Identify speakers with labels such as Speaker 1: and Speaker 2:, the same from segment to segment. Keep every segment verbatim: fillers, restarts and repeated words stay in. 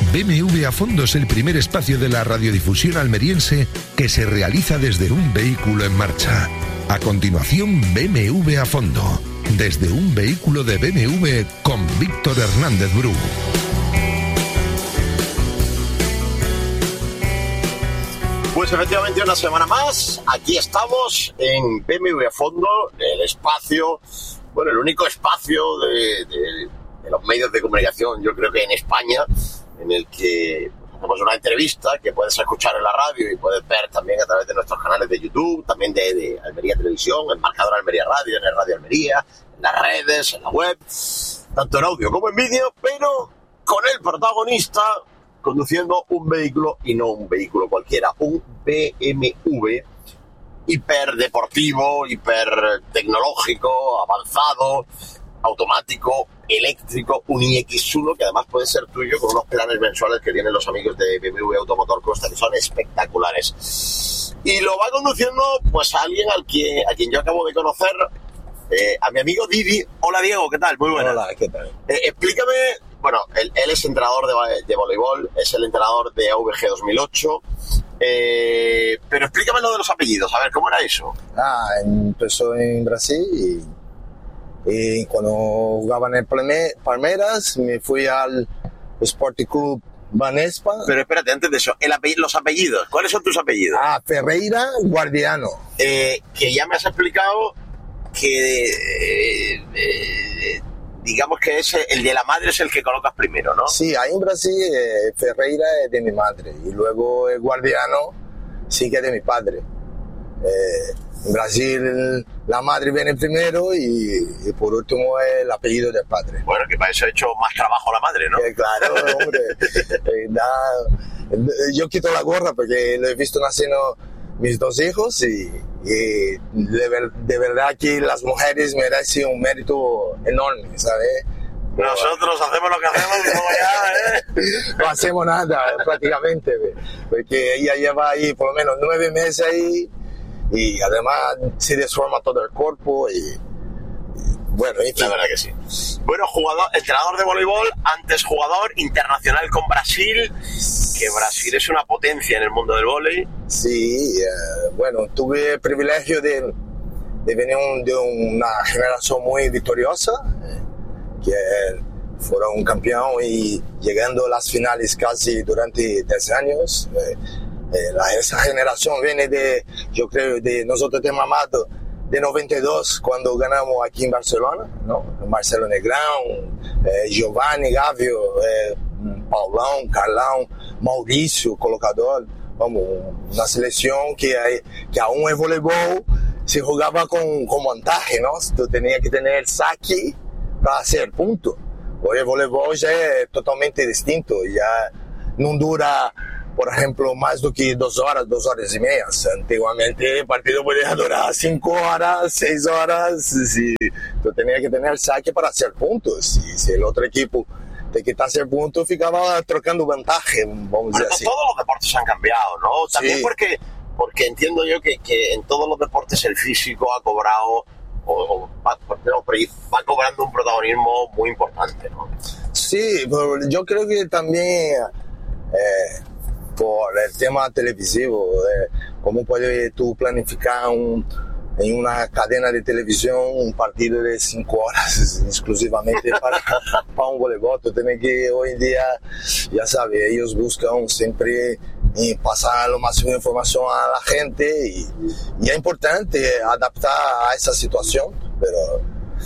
Speaker 1: B M W a Fondo es el primer espacio de la radiodifusión almeriense que se realiza desde un vehículo en marcha. A continuación, B M W a Fondo, desde un vehículo de B M W con Víctor Hernández Bru.
Speaker 2: Pues efectivamente una semana más, aquí estamos en B M W a Fondo, el espacio, bueno, el único espacio de, de, de los medios de comunicación, yo creo que en España, en el que hacemos una entrevista que puedes escuchar en la radio y puedes ver también a través de nuestros canales de YouTube, también de, de Almería Televisión, el marcador Almería Radio, en el Radio Almería, en las redes, en la web, tanto en audio como en vídeo, pero con el protagonista conduciendo un vehículo y no un vehículo cualquiera, un B M W hiperdeportivo, hipertecnológico, avanzado, automático, eléctrico, un i equis uno que además puede ser tuyo con unos planes mensuales que tienen los amigos de B M W Automotor Costa que son espectaculares. Y lo va conduciendo pues a alguien al que, a quien yo acabo de conocer, eh, a mi amigo Didi. Hola Diego, ¿qué tal? Muy buenas.
Speaker 3: Hola, ¿qué tal?
Speaker 2: Eh, explícame, bueno, él, él es entrenador de, de voleibol, es el entrenador de A V G dos mil ocho, eh, pero explícame lo de los apellidos, a ver, ¿cómo era eso?
Speaker 3: Ah, empezó en Brasil y, y cuando jugaba en el Palmeiras me fui al Sport Club Banespa.
Speaker 2: Pero espérate, antes de eso, el apellido, los apellidos, ¿cuáles son tus apellidos?
Speaker 3: Ah, Ferreira Guardiano.
Speaker 2: Eh, que ya me has explicado que... Eh, eh, digamos que ese, el de la madre es el que colocas primero, ¿no?
Speaker 3: Sí, ahí en Brasil eh, Ferreira es de mi madre y luego el Guardiano sí que es de mi padre. Eh, en Brasil la madre viene primero y, y por último el apellido del padre.
Speaker 2: Bueno, que para eso ha hecho más trabajo la madre, ¿no?
Speaker 3: Eh, claro, hombre. eh, da, yo quito la gorra porque lo he visto naciendo mis dos hijos y, y de, ver, de verdad que las mujeres merecen un mérito enorme, ¿sabes?
Speaker 2: Nosotros hacemos lo que hacemos y luego ya, ¿eh?
Speaker 3: No hacemos nada prácticamente, porque ella lleva ahí por lo menos nueve meses ahí y además se desforma todo el cuerpo y, y bueno, y
Speaker 2: la verdad que sí. Bueno, jugador, entrenador de voleibol, antes jugador internacional con Brasil, que Brasil es una potencia en el mundo del vóley.
Speaker 3: Sí, eh, bueno, tuve el privilegio de, de venir un, de una generación muy victoriosa, eh, que fueron un campeón y llegando a las finales casi durante diez años. Eh, eh, la, esa generación viene de, yo creo, de nosotros hemos amado de noventa y dos, cuando ganamos aquí en Barcelona, ¿no? Marcelo Negrão, eh, Giovanni Gávio, eh, Paulão, Carlão, Maurício, colocador, vamos, una selección que, que aún en voleibol se jugaba con, con montaje, ¿no? Tú tenías que tener saque para hacer punto. Hoy el voleibol ya es totalmente distinto, ya no dura, por ejemplo, más do que dos horas, dos horas y media. Antiguamente el partido podía durar cinco horas, seis horas, si tú tenías que tener saque para hacer puntos. Y si el otro equipo te quitaba hacer puntos, ficaba trocando ventaja, vamos a decir así.
Speaker 2: Todos los deportes han cambiado, ¿no? También
Speaker 3: sí.
Speaker 2: porque, porque entiendo yo que, que en todos los deportes el físico ha cobrado, o, o va, va cobrando un protagonismo muy importante, ¿no?
Speaker 3: Sí, pero yo creo que también... Eh, por el tema televisivo, eh, cómo puedes tú planificar un, en una cadena de televisión un partido de cinco horas exclusivamente para, para un voleibol. Tú tienes que hoy en día, ya sabes, ellos buscan siempre eh, pasar lo máximo de información a la gente y, y es importante adaptar a esa situación, pero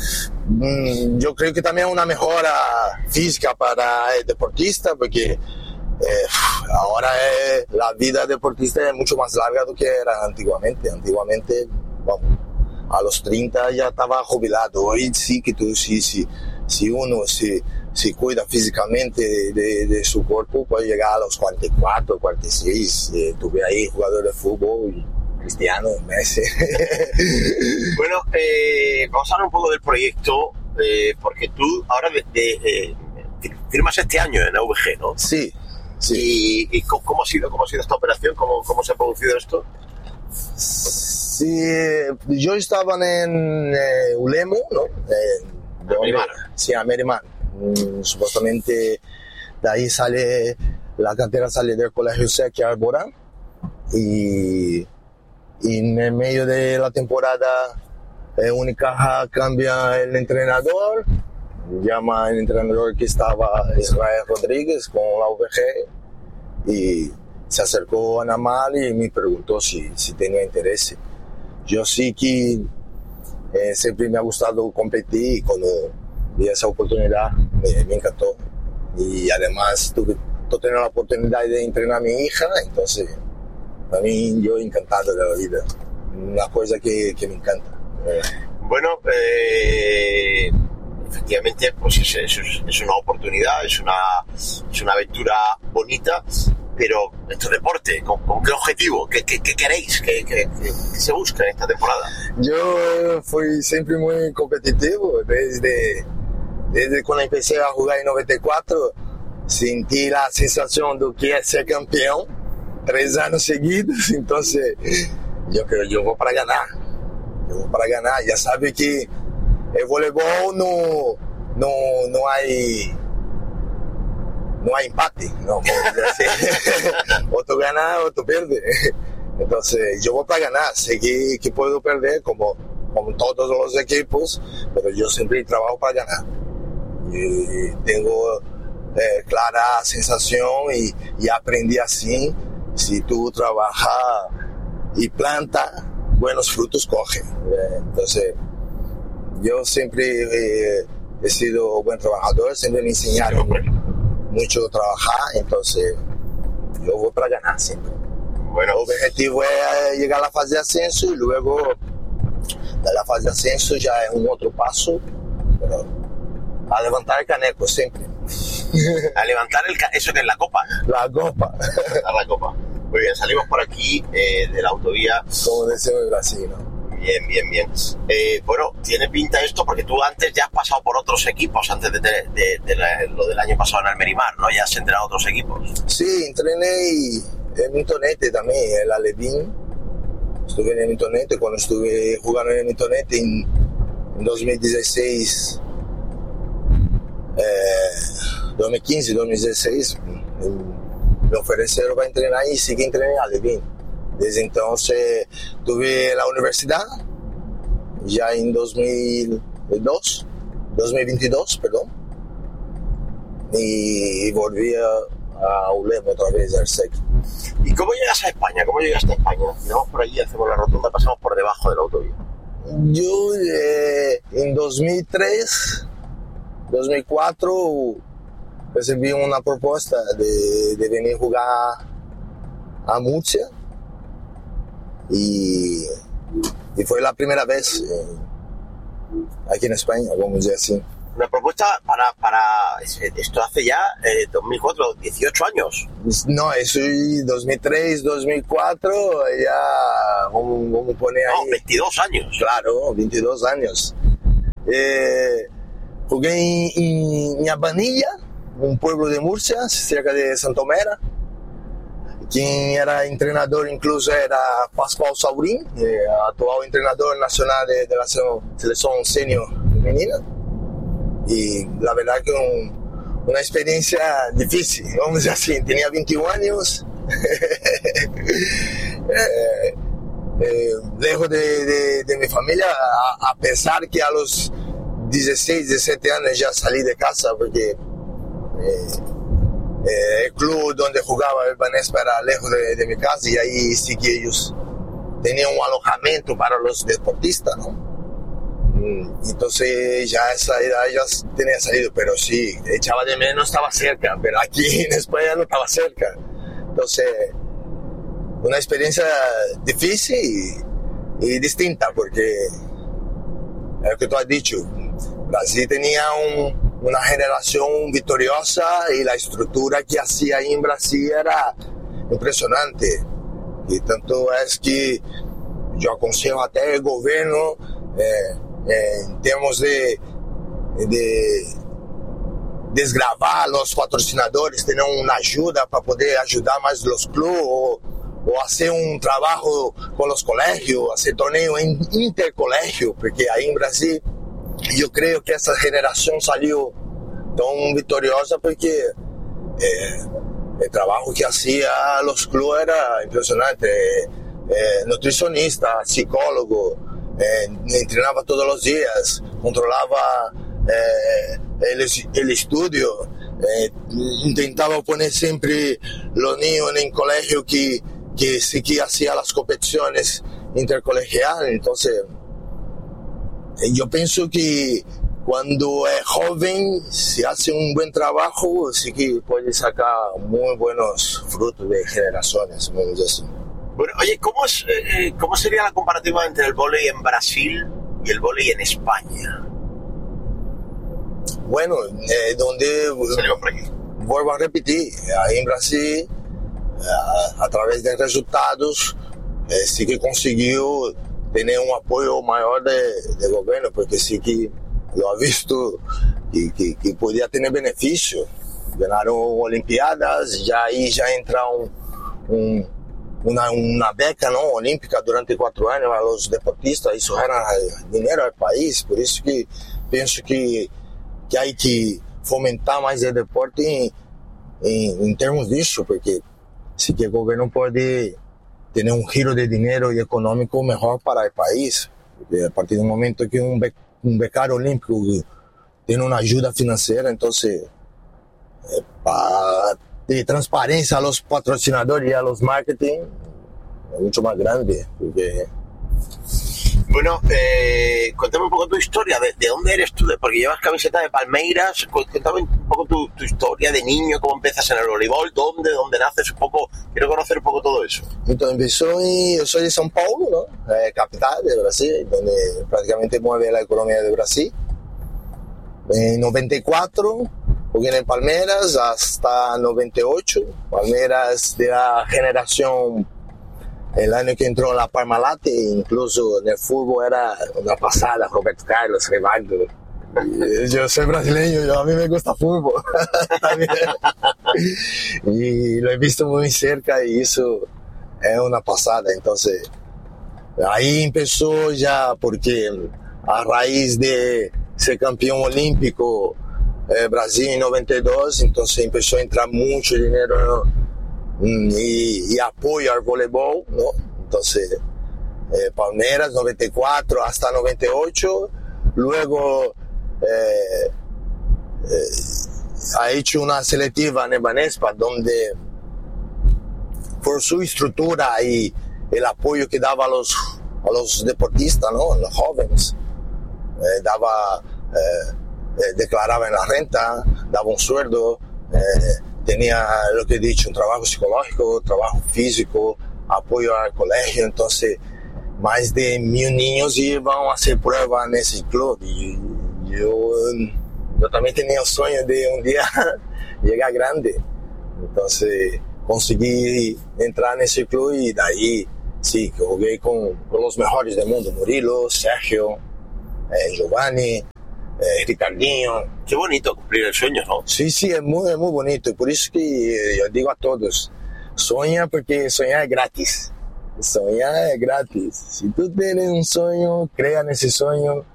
Speaker 3: mm, yo creo que también es una mejora física para el deportista porque Eh, ahora eh, la vida deportista es mucho más larga do que era antiguamente. Antiguamente, vamos, a los treinta ya estaba jubilado. Hoy sí que tú, si, si, si uno se, se cuida físicamente de, de, de su cuerpo, puede llegar a los cuarenta y cuatro, cuarenta y seis. Eh, tuve ahí jugadores de fútbol, Cristiano, Messi.
Speaker 2: Bueno, eh, vamos a hablar un poco del proyecto, eh, porque tú ahora de, de, eh, firmas este año en A V G, ¿no?
Speaker 3: Sí. Sí.
Speaker 2: ¿Y, y cómo, ha sido, cómo ha sido esta operación? ¿Cómo, cómo se ha producido esto?
Speaker 3: Sí, yo estaba en eh, Ulemo, ¿no? Eh,
Speaker 2: Merimar.
Speaker 3: Sí, a Merimar. Mm, supuestamente de ahí sale la cantera sale del Colegio Sec Arborán y, y en el medio de la temporada eh, Unicaja cambia el entrenador, llama al entrenador que estaba Israel Rodríguez con la U V G y se acercó a Namal y me preguntó si, si tenía interés. Yo sí que eh, siempre me ha gustado competir y cuando vi esa oportunidad me, me encantó. Y además tuve, tuve teniendo la oportunidad de entrenar a mi hija, entonces para mí yo encantado de la vida. Una cosa que, que me encanta. Eh.
Speaker 2: Bueno, eh, efectivamente pues es, es, es una oportunidad, es una, es una aventura bonita. Pero esto es deporte, ¿con, con qué objetivo? ¿Qué, qué, qué queréis? ¿Qué, qué, qué se busca en esta temporada?
Speaker 3: Yo fui siempre muy competitivo. Desde, desde cuando empecé a jugar en noventa y cuatro, sentí la sensación de que es ser campeón tres años seguidos. Entonces, yo creo yo voy para ganar. Yo voy para ganar. Ya sabe que el voleibol no, no, no hay... no hay empate, no, o tú ganas o tú pierdes. Entonces yo voy para ganar, sé que, que puedo perder como, como todos los equipos, pero yo siempre trabajo para ganar. Y tengo eh, clara sensación y, y aprendí así, si tú trabajas y plantas, buenos frutos coges. Entonces yo siempre eh, he sido buen trabajador, siempre me enseñaron mucho trabajar, entonces yo voy para ganar siempre.
Speaker 2: Bueno,
Speaker 3: el objetivo es llegar a la fase de ascenso y luego de la fase de ascenso ya es un otro paso, pero a levantar el caneco siempre.
Speaker 2: A levantar el caneco, eso que es la copa.
Speaker 3: La copa.
Speaker 2: A la copa. Muy bien, salimos por aquí eh, de la autovía.
Speaker 3: Como decimos en Brasil, ¿no?
Speaker 2: Bien, bien, bien. Eh, bueno, tiene pinta esto porque tú antes ya has pasado por otros equipos, antes de, de, de, de la, lo del año pasado en Almerimar, ¿no? Ya has entrenado otros equipos.
Speaker 3: Sí, entrené en Mintonete también, en la Levin. Estuve en el Mintonete cuando estuve jugando en el Mintonete en, en dos mil dieciséis, eh, dos mil quince, dos mil dieciséis. Me ofrecieron para entrenar y sí que entrené en la Levin. Desde entonces tuve la universidad, ya en dos mil dos, dos mil veintidós, perdón, y volví a, a U L E M otra vez, al S E C.
Speaker 2: ¿Y cómo llegas a España? ¿Cómo llegaste a España? Vamos por allí, hacemos la rotonda, pasamos por debajo de la autovía.
Speaker 3: Yo eh, en dos mil tres, dos mil cuatro recibí una propuesta de, de venir a jugar a Murcia. Y, y fue la primera vez eh, aquí en España, vamos a decir así.
Speaker 2: Una propuesta para, para esto hace ya eh, dos mil cuatro, dieciocho años.
Speaker 3: No, eso es dos mil tres, dos mil cuatro, ya vamos, vamos a poner ahí.
Speaker 2: No, veintidós años.
Speaker 3: Claro, veintidós años. Eh, jugué en, en, en Abanilla, un pueblo de Murcia, cerca de Santomera. Quien era entrenador incluso era Pascual Saurín, eh, actual entrenador nacional de, de la selección senior femenina. Y la verdad que un, una experiencia difícil, vamos a decir así. Tenía veintiún años, eh, eh, lejos de, de, de mi familia, a, a pesar que a los dieciséis, diecisiete años ya salí de casa porque eh, eh, el club donde jugaba el Banespa era lejos de, de mi casa y ahí sí que ellos tenían un alojamiento para los deportistas, ¿no? Entonces ya a esa edad ya tenía salido, pero sí, echaba de menos, estaba cerca, pero aquí en España no estaba cerca. Entonces, una experiencia difícil y, y distinta, porque es lo que tú has dicho, Brasil tenía un, una generación victoriosa y la estructura que hacía ahí en Brasil era impresionante. Y tanto es que yo aconsejo até el gobierno, eh, en términos de, de desgravar los patrocinadores, tener una ayuda para poder ayudar más los clubes o, o hacer un trabajo con los colegios, hacer torneos intercolegios, porque ahí en Brasil yo creo que esa generación salió tan victoriosa porque eh, el trabajo que hacía los clubes era impresionante. Eh, nutricionista, psicólogo, eh, entrenaba todos los días, controlaba eh, el, el estudio, eh, intentaba poner siempre los niños en el colegio que, que sí que hacía las competiciones intercolegiales. Entonces, yo pienso que cuando es joven, si hace un buen trabajo, sí que puede sacar muy buenos frutos de generaciones, vamos a decir así.
Speaker 2: Bueno, oye, ¿cómo, es, eh, ¿cómo sería la comparativa entre el vóley en Brasil y el vóley en España?
Speaker 3: Bueno, eh, donde... Vuelvo a repetir, ahí en Brasil, a, a través de resultados, eh, sí que consiguió tener un apoyo mayor de, de gobierno, porque sí que lo ha visto y que, que podía tener beneficio. Ganaron Olimpiadas, ya ahí ya entra un... un Una, una beca não olímpica durante quatro anos a los deportistas, isso era dinheiro ao país, por isso que penso que, que há que fomentar mais o deporte em, em, em termos disso, porque se que o governo pode ter um giro de dinheiro e econômico melhor para o país, porque a partir do momento que um, be, um becário olímpico tem uma ajuda financeira, então é, para de transparencia a los patrocinadores y a los marketing es mucho más grande. Porque...
Speaker 2: Bueno, eh, cuéntame un poco tu historia, ¿De, de dónde eres tú? Porque llevas camiseta de Palmeiras, cuéntame un poco tu, tu historia de niño, cómo empiezas en el voleibol, dónde, dónde naces un poco, quiero conocer un poco todo eso.
Speaker 3: Entonces, soy, yo soy de São Paulo, ¿no? Eh, capital de Brasil, donde prácticamente mueve la economía de Brasil. En noventa y cuatro... Jugué en Palmeiras hasta noventa y ocho. Palmeiras de la generación, el año que entró la Parmalat, incluso en el fútbol era una pasada, Roberto Carlos, Rivaldo. Yo soy brasileño, yo, a mí me gusta fútbol. Y lo he visto muy cerca y eso es una pasada. Entonces, ahí empezó ya, porque a raíz de ser campeón olímpico, Eh, Brasil em noventa e dois, então começou a entrar muito dinheiro, ¿no? e, e apoio ao voleibol, ¿no? Então eh, Palmeiras noventa y cuatro hasta noventa y ocho, luego eh, eh, ha hecho una selectiva en Banespa donde por su estructura y el apoyo que daba a los, a los deportistas, ¿no? Los jóvenes, eh, daba eh, Eh, declaraba en la renta, daba un sueldo, eh, tenía lo que he dicho, un trabajo psicológico, trabajo físico, apoyo al colegio. Entonces más de mil niños iban a hacer pruebas en ese club y yo, yo también tenía el sueño de un día llegar grande. Entonces conseguí entrar en ese club y de ahí sí, que jugué con, con los mejores del mundo, Murilo, Sergio, eh, Giovanni, Eh, Ricardinho.
Speaker 2: Qué bonito cumplir el sueño, ¿no?
Speaker 3: Sí, sí, es muy, es muy bonito. Y por eso que yo digo a todos, sueña porque soñar es gratis. Soñar es gratis. Si tú tienes un sueño, crea en ese sueño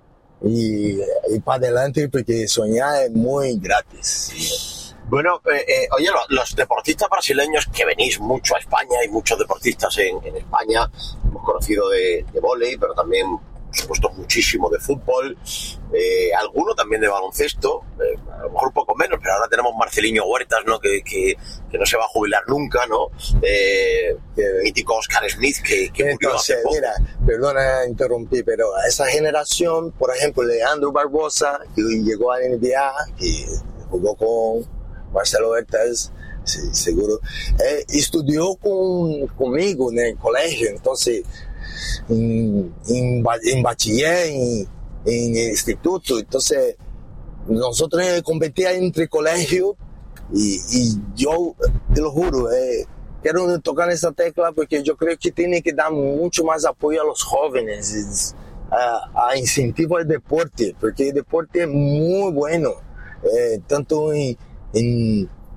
Speaker 3: y, y para adelante, porque soñar es muy gratis.
Speaker 2: Bueno, eh, eh, oye, los, los deportistas brasileños que venís mucho a España, hay muchos deportistas en, en España, hemos conocido de, de vóley, pero también por supuesto muchísimo de fútbol, eh, alguno también de baloncesto, eh, a lo mejor un poco menos, pero ahora tenemos Marcelinho Huertas, ¿no? que, que, que no se va a jubilar nunca, ¿no? Eh, el mítico Oscar Smith, que, que murió
Speaker 3: Entonces,
Speaker 2: hace poco.
Speaker 3: Mira, perdona interrumpir, pero a esa generación, por ejemplo, Leandro Barbosa, que llegó a la N B A, que jugó con Marcelo Huertas, sí, seguro, eh, estudió con, conmigo en el colegio, entonces en, en, en bachiller, en, en el instituto. Entonces nosotros competíamos entre colegios y, y yo te lo juro, eh, quiero tocar esa tecla porque yo creo que tiene que dar mucho más apoyo a los jóvenes, a, a incentivo al deporte, porque el deporte es muy bueno, eh, tanto en, en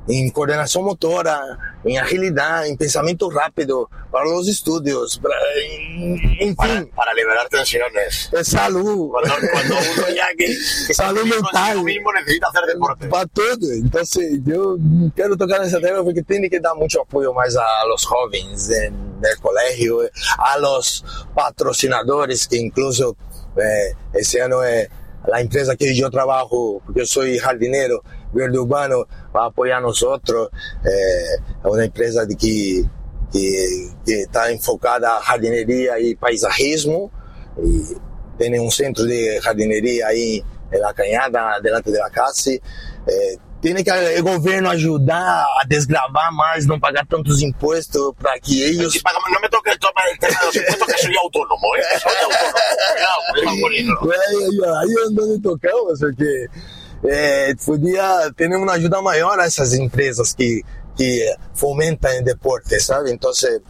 Speaker 3: en coordinación motora, en agilidad, en pensamiento rápido, para los estudios, para, en, en
Speaker 2: para,
Speaker 3: fin.
Speaker 2: Para liberar tensiones.
Speaker 3: Es salud.
Speaker 2: Cuando, cuando uno ya que, que
Speaker 3: salud mental.
Speaker 2: mismo necesita hacer deporte.
Speaker 3: Para todo. Entonces, yo quiero tocar ese tema porque tiene que dar mucho apoyo más a los jóvenes en el colegio, a los patrocinadores que incluso eh, ese año es la empresa que yo trabajo, porque yo soy jardinero, verde urbano, va a apoyar a nosotros. Eh, es una empresa de que, que, que está enfocada a jardinería y paisajismo, y tiene un centro de jardinería ahí en la cañada, delante de la casa. Eh, tiene que el gobierno ayudar a desgravar más, no pagar tantos impuestos para que ellos...
Speaker 2: Si pagan, no me toque el tema del tema de los impuestos, que soy autónomo, ¿eh? Que soy autónomo. Cuidado, cuidado con eso.
Speaker 3: Ahí es donde tocamos, porque eh, podía tener una ayuda mayor a esas empresas que, que fomentan el deporte, ¿sabes? Entonces,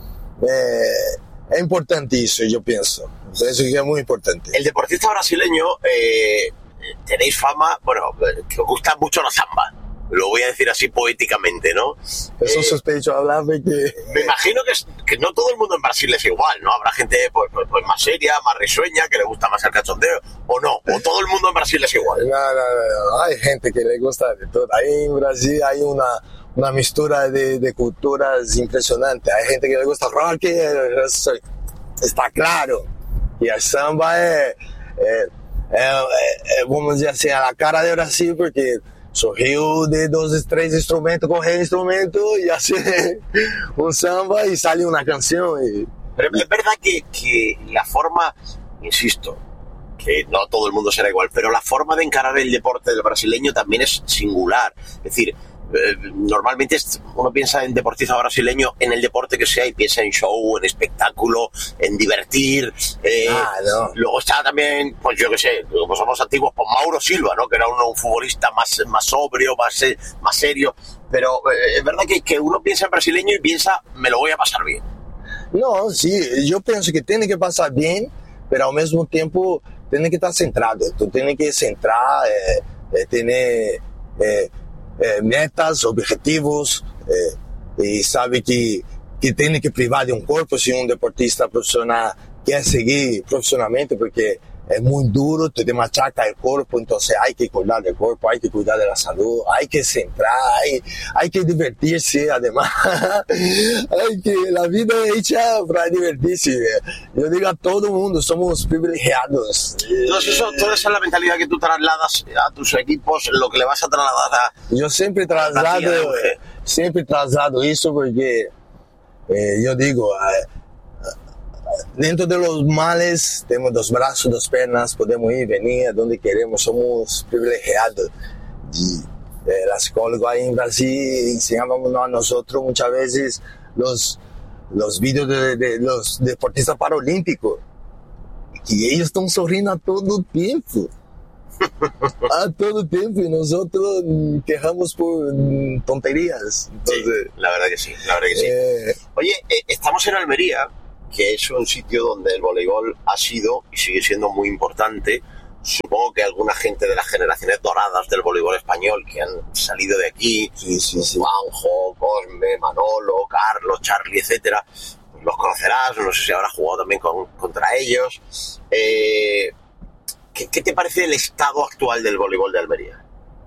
Speaker 3: eh, es importante eso, yo pienso. Eso es muy importante.
Speaker 2: El deportista brasileño... Eh, tenéis fama, bueno, que os gusta mucho la samba. Lo voy a decir así poéticamente, ¿no?
Speaker 3: Eso
Speaker 2: eh,
Speaker 3: sospecho hablar de que...
Speaker 2: Me imagino que, es, que no todo el mundo en Brasil es igual, ¿no? Habrá gente pues, pues, pues más seria, más risueña, que le gusta más el cachondeo, o no, o todo el mundo en Brasil es igual.
Speaker 3: No, no, no, hay gente que le gusta de todo. Ahí en Brasil hay una, una mixtura de, de culturas impresionante. Hay gente que le gusta rock, está claro. Y el samba es... es É, é, vamos dizer assim, a cara de Brasil, porque sorriu de dois, três instrumentos, correr instrumento y hace un samba y sale una canción. Y...
Speaker 2: Pero es verdad que, que la forma, insisto, que no todo el mundo será igual, pero la forma de encarar el deporte del brasileño también es singular. Es decir, eh, normalmente uno piensa en deportista brasileño en el deporte que sea y piensa en show, en espectáculo, en divertir. Eh,
Speaker 3: ah, no.
Speaker 2: Luego está también, pues yo qué sé, como somos antiguos, pues Mauro Silva, ¿no? Que era un, un futbolista más, más sobrio, más, más serio. Pero eh, es verdad que, que uno piensa en brasileño y piensa, me lo voy a pasar bien.
Speaker 3: No, sí, yo pienso que tiene que pasar bien, pero al mismo tiempo tiene que estar centrado. Tú tienes que centrar, eh, eh, tener eh, eh, metas, objetivos, eh, y sabe que, que tiene que privar de un cuerpo si un deportista profesional quer seguir profissionalmente, porque é muito duro, te machaca el cuerpo, entonces hay que cuidar del cuerpo, hay que cuidar de la salud, hay que centrar, hay, hay que divertirse, además, hay que, la vida es hecha para divertirse. Yo digo a todo el mundo, somos privilegiados.
Speaker 2: Entonces eso, toda esa es la mentalidad que tú trasladas a tus equipos, lo que le vas a trasladar a...
Speaker 3: Yo siempre traslado, siempre traslado eso porque eh, yo digo... Eh, dentro de los males, tenemos dos brazos, dos pernas, podemos ir y venir a donde queremos, somos privilegiados. Y, eh, la psicóloga ahí en Brasil enseñábamos a nosotros muchas veces los, los vídeos de, de los deportistas paralímpicos, que ellos están sonriendo a todo tiempo. A todo tiempo, y nosotros quejamos por tonterías. Entonces,
Speaker 2: sí, la verdad que sí, la verdad que sí.
Speaker 3: Eh,
Speaker 2: Oye, eh, estamos en Almería, que es un sitio donde el voleibol ha sido y sigue siendo muy importante. Supongo que alguna gente de las generaciones doradas del voleibol español que han salido de aquí,
Speaker 3: sí, sí, sí.
Speaker 2: Juanjo, Cosme, Manolo, Carlos, Charlie, etcétera, los conocerás, no sé si habrás jugado también con, contra ellos. Eh, ¿qué, ¿Qué te parece el estado actual del voleibol de Almería?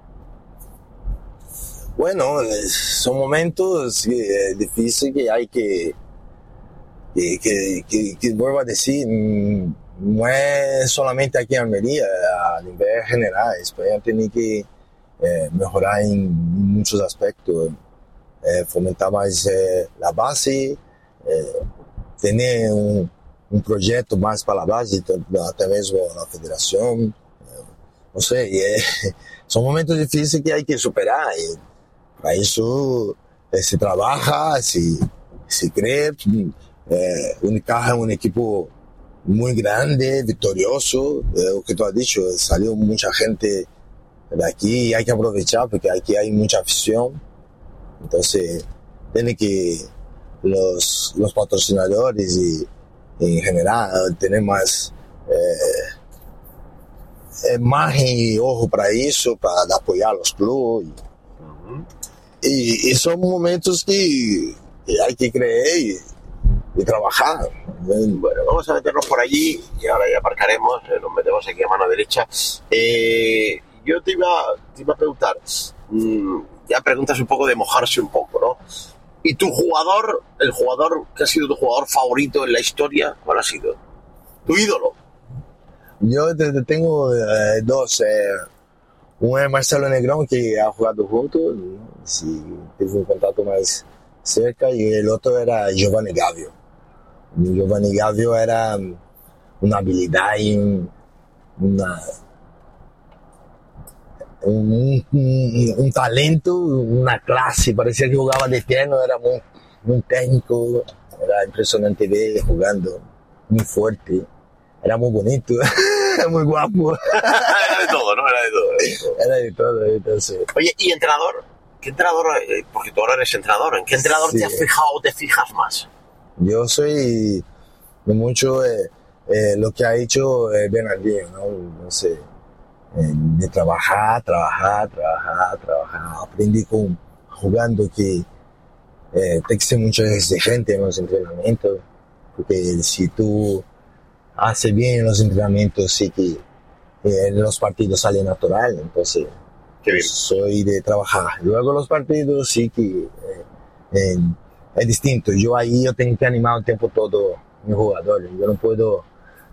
Speaker 3: Bueno, son momentos eh, difíciles que hay que Que, que, que, que vuelvo a decir, no es solamente aquí en Almería, a nivel general. España tiene que eh, mejorar en muchos aspectos, eh, fomentar más eh, la base, eh, tener un, un proyecto más para la base, até mesmo la federación. Eh, no sé, y, eh, son momentos difíciles que hay que superar, y para eso eh, se trabaja, se, se cree. Eh, Unicaja es un equipo muy grande, victorioso, eh, lo que tú has dicho, salió mucha gente de aquí y hay que aprovechar porque aquí hay mucha afición. Entonces, tiene que los, los patrocinadores y, y en general tener más eh, imagen y ojo para eso, para apoyar a los clubes. y, y son momentos que, que hay que creer y, y trabajar.
Speaker 2: Bueno, vamos a meternos por allí y ahora ya aparcaremos, eh, nos metemos aquí a mano derecha. Eh, yo te iba, te iba a preguntar, mmm, ya preguntas un poco de mojarse un poco, ¿no? ¿Y tu jugador, el jugador que ha sido tu jugador favorito en la historia, cuál ha sido? ¿Tu ídolo?
Speaker 3: Yo te, te tengo eh, dos. Eh, uno es Marcelo Negrón, que ha jugado juntos, ¿no? Sí, tuve un contacto más cerca, y el otro era Giovanni Gavio. Giovanni Gavio era una habilidad y un, una, un, un, un talento, una clase, parecía que jugaba de pierna, era muy, muy técnico, era impresionante ver jugando, muy fuerte, era muy bonito, muy guapo.
Speaker 2: Era de todo, ¿no? Era de todo.
Speaker 3: Era de todo, entonces.
Speaker 2: Oye, ¿y entrenador? ¿Qué entrenador? Eh, porque tú ahora eres entrenador, ¿en qué entrenador sí. te has fijado o te fijas más?
Speaker 3: Yo soy de mucho eh, eh, lo que ha hecho eh, Bernardinho, ¿no? No sé, eh, de trabajar, trabajar, trabajar, trabajar. Aprendí con, jugando que eh, hay que ser mucho exigente en los entrenamientos, porque si tú haces bien en los entrenamientos, sí que eh, los partidos salen natural, entonces
Speaker 2: Qué bien.
Speaker 3: soy de trabajar. Luego los partidos sí que eh, eh, es distinto. Yo ahí yo tengo que animar el tiempo todo a mi jugador. Yo no puedo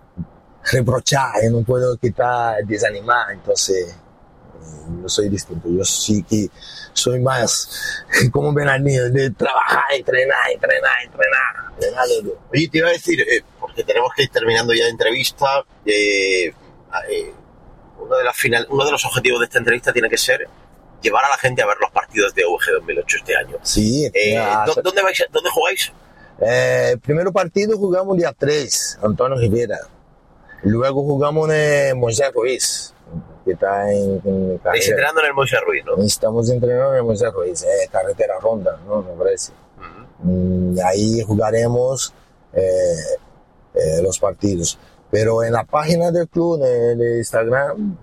Speaker 3: reprochar, yo no puedo quitar, desanimar. Entonces, yo soy distinto. Yo sí que soy más como Bernardinho, de trabajar, entrenar, entrenar, entrenar. entrenar
Speaker 2: Oye, te iba a decir, eh, porque tenemos que ir terminando ya la entrevista, eh, eh, uno, de las final, uno de los objetivos de esta entrevista tiene que ser llevar a la gente a ver los partidos de U V G dos mil ocho este año.
Speaker 3: Sí.
Speaker 2: Eh, ¿dónde, vais, ¿Dónde jugáis?
Speaker 3: Eh, el primer partido jugamos día tres, Antonio Rivera. Luego jugamos en Moisés Ruiz, que está en, en
Speaker 2: carretera. Estáis entrenando en el Moisés Ruiz, ¿no?
Speaker 3: Estamos entrenando en el Moisés Ruiz, eh, carretera ronda, ¿no? Me parece. Uh-huh. Y ahí jugaremos eh, eh, los partidos. Pero en la página del club, en el Instagram,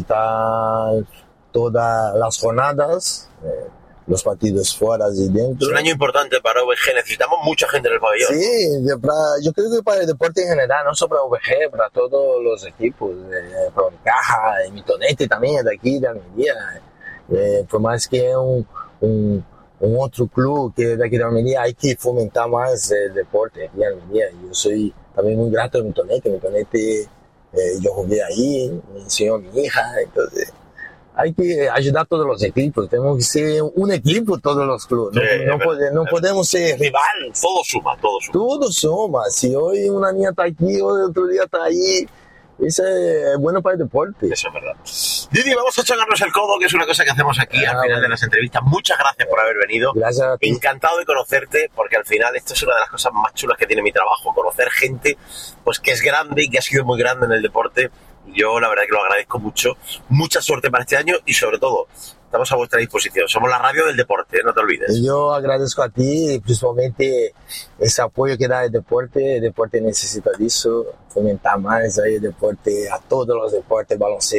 Speaker 3: citan todas las jornadas, eh, los partidos fuera y dentro.
Speaker 2: Es un año importante para U V G, necesitamos mucha gente en el pabellón.
Speaker 3: Sí, de, para, yo creo que para el deporte en general, no solo para U V G, para todos los equipos, eh, para Caja, Mitonete también, de aquí, de Almería. Eh, por más que un, un, un otro club que de aquí de Almería, hay que fomentar más el deporte aquí en Almería. Yo soy también muy grato de Mitonete, Mitonete, eh, yo jugué ahí, me enseñó a mi hija, entonces hay que ayudar a todos los equipos, tenemos que ser un equipo todos los clubes, sí, no, no, pode, no podemos ser rivales.
Speaker 2: Todo suma, todo suma.
Speaker 3: Todo suma, si hoy una niña está aquí, hoy otro día está ahí, eso es bueno para el deporte.
Speaker 2: Eso es verdad. Didi, vamos a chocarnos el codo, que es una cosa que hacemos aquí ah, al final bueno. de las entrevistas. Muchas gracias por haber venido.
Speaker 3: Gracias a ti.
Speaker 2: Encantado de conocerte, porque al final esto es una de las cosas más chulas que tiene mi trabajo, conocer gente pues que es grande y que ha sido muy grande en el deporte. Y yo la verdad que lo agradezco mucho. Mucha suerte para este año y sobre todo, estamos a vuestra disposición. Somos la radio del deporte, ¿eh? No te olvides.
Speaker 3: Yo agradezco a ti, principalmente ese apoyo que da el deporte. El deporte necesita de eso, fomentar más ahí el deporte, a todos los deportes, baloncesto.